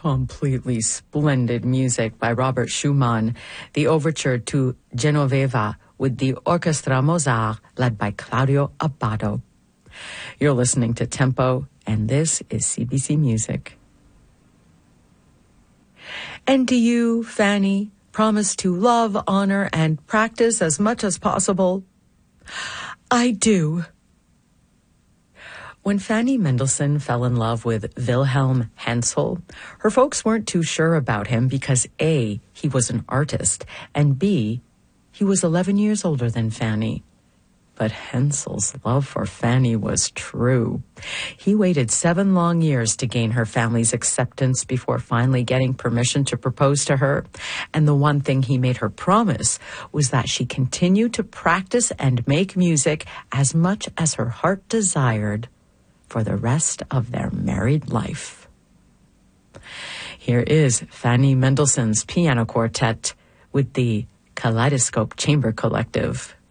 Completely splendid music by Robert Schumann, the overture to Genoveva with the Orchestra Mozart led by Claudio Abbado. You're listening to Tempo, and this is CBC Music. And do you, Fanny, promise to love, honor, and practice as much as possible? I do. When Fanny Mendelssohn fell in love with Wilhelm Hensel, her folks weren't too sure about him because A, he was an artist, and B, he was 11 years older than Fanny. But Hensel's love for Fanny was true. He waited 7 long years to gain her family's acceptance before finally getting permission to propose to her. And the one thing he made her promise was that she continued to practice and make music as much as her heart desired for the rest of their married life. Here is Fanny Mendelssohn's piano quartet with the Kaleidoscope Chamber Collective.